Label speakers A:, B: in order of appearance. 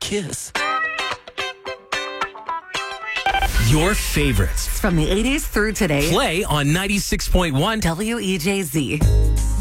A: kiss.
B: Your favorites
C: From the 80s through today.
B: play on 96.1
C: WEJZ.